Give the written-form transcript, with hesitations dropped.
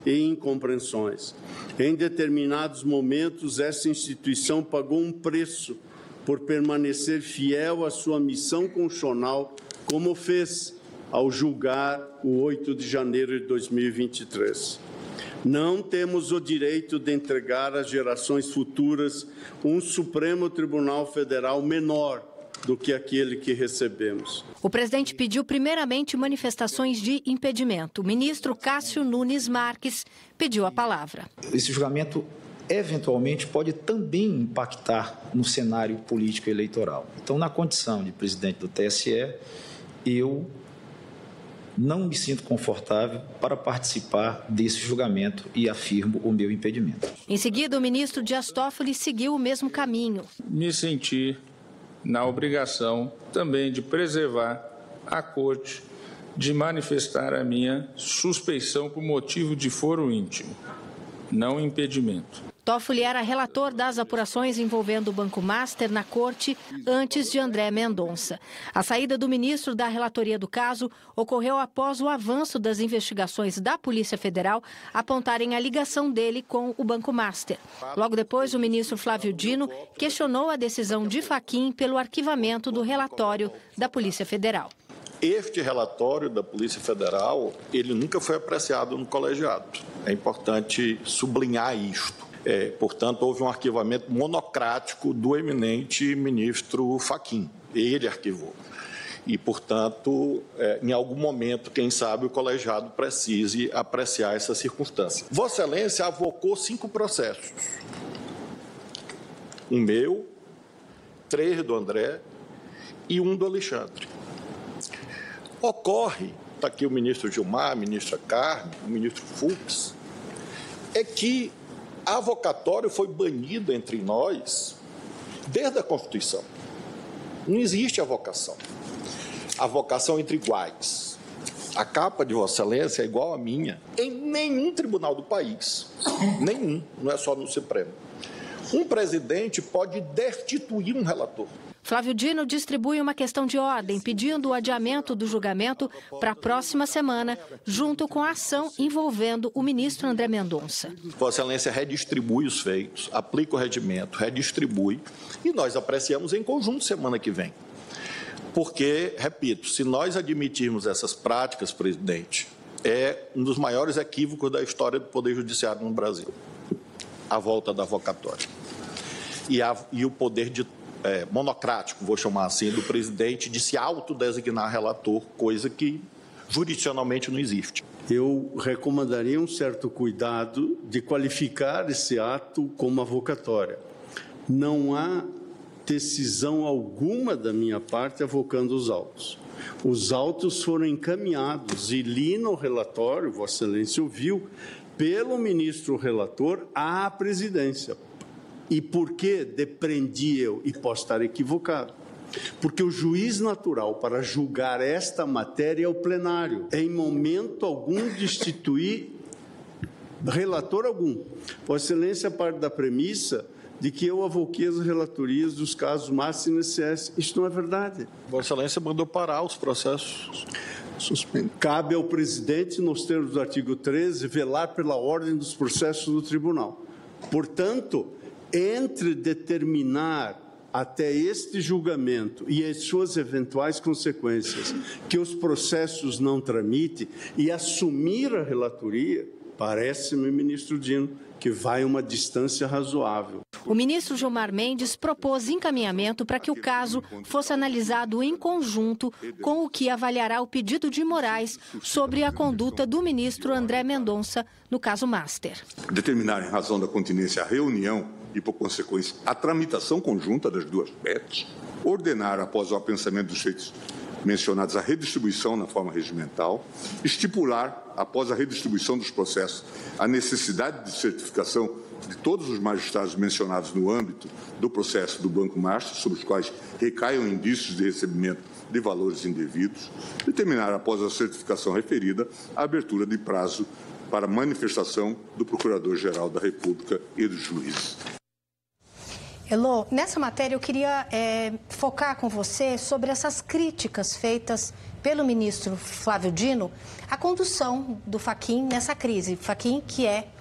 e incompreensões. Em determinados momentos, essa instituição pagou um preço por permanecer fiel à sua missão constitucional, como fez ao julgar o 8 de janeiro de 2023. Não temos o direito de entregar às gerações futuras um Supremo Tribunal Federal menor do que aquele que recebemos. O presidente pediu primeiramente manifestações de impedimento. O ministro Cássio Nunes Marques pediu a palavra. Esse julgamento, eventualmente, pode também impactar no cenário político eleitoral. Então, na condição de presidente do TSE, eu não me sinto confortável para participar desse julgamento e afirmo o meu impedimento. Em seguida, o ministro Dias Toffoli seguiu o mesmo caminho. Me senti na obrigação também de preservar a Corte, de manifestar a minha suspeição por motivo de foro íntimo, não impedimento. Toffoli era relator das apurações envolvendo o Banco Master na Corte antes de André Mendonça. A saída do ministro da relatoria do caso ocorreu após o avanço das investigações da Polícia Federal apontarem a ligação dele com o Banco Master. Logo depois, o ministro Flávio Dino questionou a decisão de Fachin pelo arquivamento do relatório da Polícia Federal. Este relatório da Polícia Federal, ele nunca foi apreciado no colegiado. É importante sublinhar isto. Portanto, houve um arquivamento monocrático do eminente ministro Fachin. Ele arquivou. E, portanto, em algum momento, quem sabe, o colegiado precise apreciar essa circunstância. Vossa Excelência avocou 5 processos. Um meu, 3 do André e 1 do Alexandre. Ocorre, está aqui o ministro Gilmar, a ministra Carmen, o ministro Fux, é que a avocatória foi banida entre nós desde a Constituição. Não existe avocação. Avocação entre iguais. A capa de Vossa Excelência é igual à minha em nenhum tribunal do país. Nenhum, não é só no Supremo. Um presidente pode destituir um relator. Flávio Dino distribui uma questão de ordem, pedindo o adiamento do julgamento para a próxima semana, junto com a ação envolvendo o ministro André Mendonça. Vossa Excelência redistribui os feitos, aplica o regimento, redistribui, e nós apreciamos em conjunto semana que vem. Porque, repito, se nós admitirmos essas práticas, presidente, é um dos maiores equívocos da história do Poder Judiciário no Brasil. A volta da avocatória. E o poder monocrático, vou chamar assim, do presidente de se autodesignar relator, coisa que jurisdicionalmente não existe. Eu recomendaria um certo cuidado de qualificar esse ato como avocatória. Não há decisão alguma da minha parte avocando os autos. Os autos foram encaminhados e li no relatório, Vossa Excelência ouviu, pelo ministro relator à presidência. E por que depreendi eu? E posso estar equivocado. Porque o juiz natural para julgar esta matéria é o plenário. Em momento algum destituir relator algum. Vossa Excelência parte da premissa de que eu avoquei as relatorias dos casos Master e INSS. Isto não é verdade. Vossa Excelência mandou parar os processos. Cabe ao presidente, nos termos do artigo 13, velar pela ordem dos processos do tribunal. Portanto, entre determinar até este julgamento e as suas eventuais consequências que os processos não tramitem e assumir a relatoria, parece-me, ministro Dino, que vai uma distância razoável. O ministro Gilmar Mendes propôs encaminhamento para que o caso fosse analisado em conjunto com o que avaliará o pedido de Moraes sobre a conduta do ministro André Mendonça no caso Master. Determinar, em razão da continência, a reunião e, por consequência, a tramitação conjunta das duas partes, ordenar, após o apensamento dos feitos mencionados, a redistribuição na forma regimental, estipular, após a redistribuição dos processos, a necessidade de certificação de todos os magistrados mencionados no âmbito do processo do Banco Master, sobre os quais recaiam indícios de recebimento de valores indevidos, determinar, após a certificação referida, a abertura de prazo para manifestação do Procurador-Geral da República e dos juízes. Elô, nessa matéria eu queria focar com você sobre essas críticas feitas pelo ministro Flávio Dino a condução do Fachin nessa crise. Fachin, que é